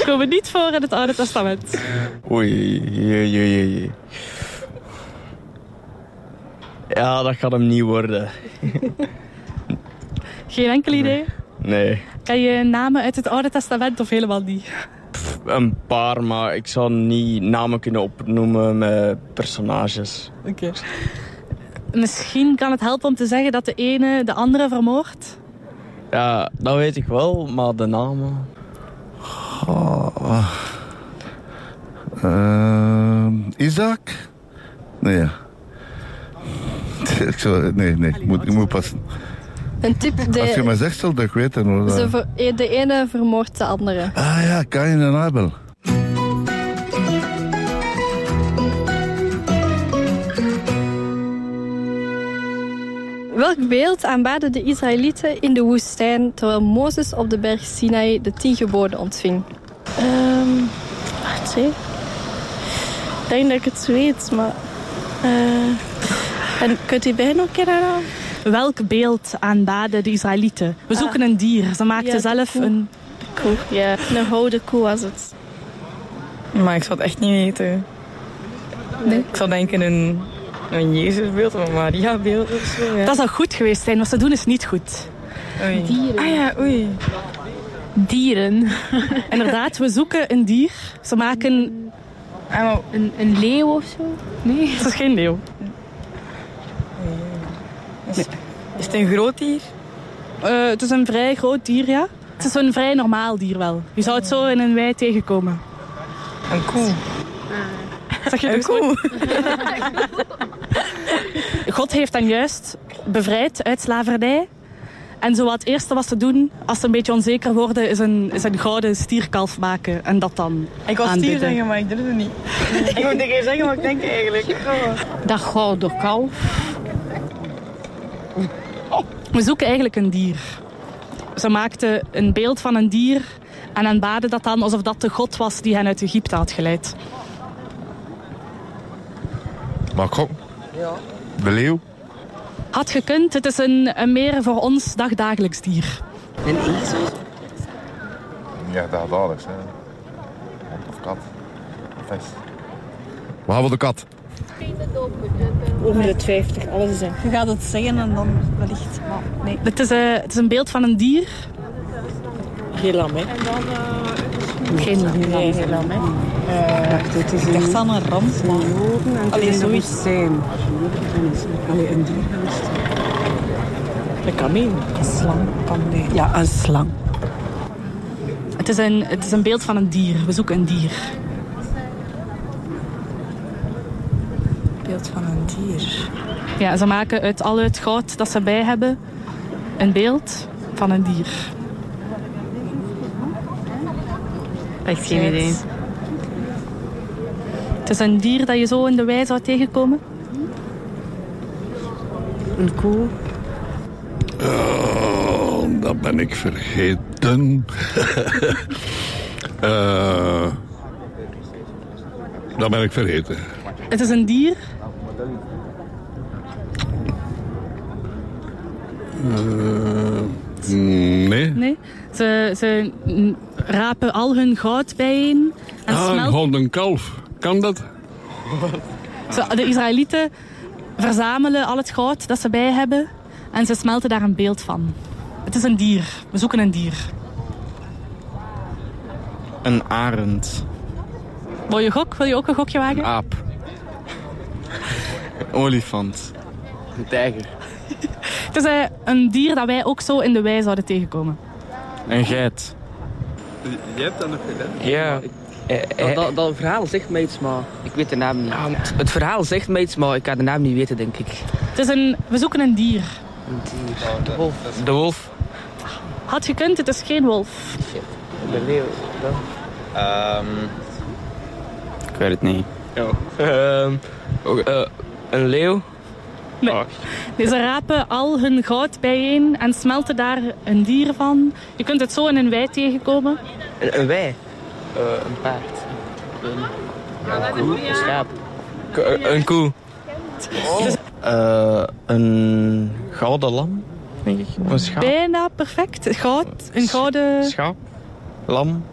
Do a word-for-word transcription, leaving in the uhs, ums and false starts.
komen niet voor in het Oude Testament. Oei, oei, oei, oei. Ja, dat gaat hem niet worden. Geen enkel idee? Nee. Ken je namen uit het Oude Testament of helemaal niet? Pff, een paar, maar ik zou niet namen kunnen opnoemen met personages. Oké. Okay. Misschien kan het helpen om te zeggen dat de ene de andere vermoordt? Ja, dat weet ik wel, maar de namen... Oh. Uh, Isaac? Nee, ja. Ik zou, nee, nee, ik moet, ik moet passen. Een tip, de, Als je me zegt, zal ik weten. Hoor. Ver, de ene vermoordt de andere. Ah ja, Kain en Abel. Welk beeld aanbaden de Israëlieten in de woestijn terwijl Mozes op de berg Sinai de tien geboden ontving? Um, wacht even. Ik denk dat ik het weet, maar... Uh, en kunt u bij nog een keer herhalen? Welk beeld aanbaden de Israëlieten? We zoeken ah. een dier. Ze maakten ja, zelf koe. een... De koe, ja. Een gouden koe was het. Maar ik zou het echt niet weten. Nee. Ik zou denken een, een Jezusbeeld of een Maria-beeld of zo. Ja. Dat zou goed geweest zijn. Wat ze doen is niet goed. Oei. Dieren. Ah ja, oei. Dieren. Inderdaad, we zoeken een dier. Ze maken... Oh. Een, een leeuw of zo? Nee, het is geen leeuw. Is, nee. is het een groot dier? Uh, het is een vrij groot dier, ja. Het is een vrij normaal dier wel. Je zou het zo in een wei tegenkomen. Een koe. Zeg je een dus koe? God heeft hen juist bevrijd uit slavernij. En zo wat het eerste wat ze doen, als ze een beetje onzeker worden, is een, is een gouden stierkalf maken. En dat dan Ik wil stier zeggen, maar ik doe het niet. Ik moet een keer zeggen wat ik denk eigenlijk. Oh. Dat gouden kalf. We zoeken eigenlijk een dier. Ze maakten een beeld van een dier en aanbaden dat dan alsof dat de God was die hen uit Egypte had geleid. Maar kom. Ja. De leeuw? Had gekund, het is een, een meer voor ons dagdagelijks dier. Een ezel? Ja, dagdagelijks, hè. Hond of kat. Vis. Behalve de kat. honderd vijftig, alles is in. Je gaat het zeggen en dan wellicht. Maar nee. Het is, uh, het is een beeld van een dier. Geen lam, hè? En dan... Uh, Geen lam. Nee, geen lam, hè. Uh, Wacht, het is ik dacht aan een ram. Allee, zoiets zijn. Allee, een dier geweest. Een kameel. Een slang kan nee. Ja, een slang. Het is, een, het is een beeld van een dier. We zoeken een dier. Beeld van een dier. Ja, ze maken uit al het goud dat ze bij hebben een beeld van een dier. Echt geen idee. Het is een dier dat je zo in de wei zou tegenkomen. Een koe. Oh, dat ben ik vergeten. uh, dat ben ik vergeten. Het is een dier. Uh, nee. Nee. Ze, ze rapen al hun goud bijeen. En ah, smelt... gewoon een kalf. Kan dat? Zo, de Israëlieten verzamelen al het goud dat ze bij hebben. En ze smelten daar een beeld van. Het is een dier. We zoeken een dier. Een arend. Wil je gok? Wil je ook een gokje wagen? Een aap. Een olifant. Een tijger. Het is uh, een dier dat wij ook zo in de wei zouden tegenkomen. Een geit. Je hebt dat nog gedaan? Ja. Eh, dat, dat, dat verhaal zegt mij iets, maar ik weet de naam niet. Ja, het, het verhaal zegt mij iets, maar ik kan de naam niet weten, denk ik. Het is een... We zoeken een dier. Een dier. De wolf. De wolf. Had gekund, het is geen wolf. Shit. De leeuw. Um, ik weet het niet. Ja. Um, uh, een leeuw? Nee. Oh. Nee, ze rapen al hun goud bijeen en smelten daar een dier van. Je kunt het zo in een wei tegenkomen. Een, een wei? Uh, een paard. Een, ja, een koe? Een schaap. K- een koe. Oh. Uh, een gouden lam, denk ik. Een schaap. Bijna perfect. Goud. Een gouden... Schaap. Lam.